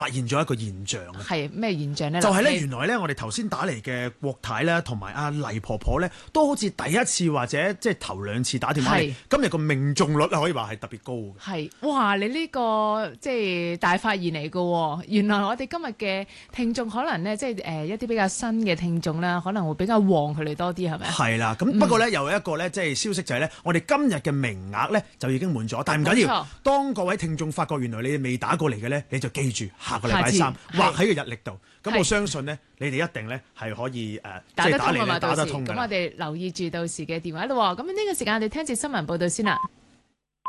發現咗一個現象啊！ 係咩現象咧？ 就係咧，原來咧，我哋頭先打嚟嘅郭太咧，同埋阿黎婆婆咧，都好似第一次或者即係頭兩次打電話嚟。今日個命中率可以話係特別高嘅。 係，哇！你呢個即係大發現嚟嘅喎。原來我哋今日嘅聽眾可能咧，即係一啲比較新嘅聽眾啦，可能會比較旺佢哋多啲，係咪？ 係啦，咁不過咧，又有一個咧，即係消息就係咧，我哋今日嘅名額咧就已經滿咗，但係唔緊要。當各位聽眾發覺原來你哋未打過嚟嘅咧，你就記住下個禮拜3畫喺個日曆度。咁我相信呢，你哋一定咧係可以打得通㗎嘛， 打得通㗎。 咁我哋留意住到時嘅電話咯。咁呢個時間我哋聽節新聞報道先啦。